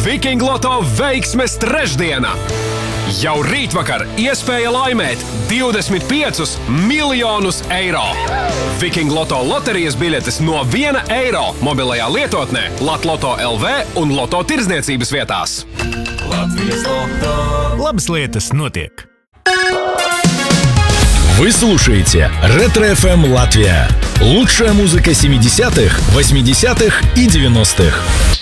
Viking Loto veiksmes trešdiena! Jau rītvakar iespēja laimēt 25 miljonus eiro. Viking Loto loterijas biļetes no 1 eiro mobilajā lietotnē Latloto LV un Loto tirdzniecības vietās. Latvijas Loto. Labas lietas notiek. Вы слушаете Ретро-ФМ Латвия. Лучшая музыка 70-х, 80-х и 90-х.